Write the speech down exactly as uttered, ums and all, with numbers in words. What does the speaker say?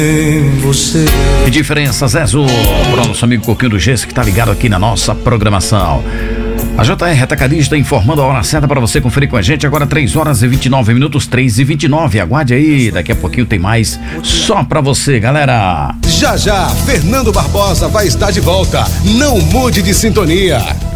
Você. Que diferença, Zezo, para o nosso amigo Coquinho do Gesso que tá ligado aqui na nossa programação. A J R Atacadista informando a hora certa para você conferir com a gente. Agora três horas e vinte e nove minutos, três e vinte e nove. Aguarde aí, daqui a pouquinho tem mais só para você, galera. Já já, Fernando Barbosa vai estar de volta. Não mude de sintonia.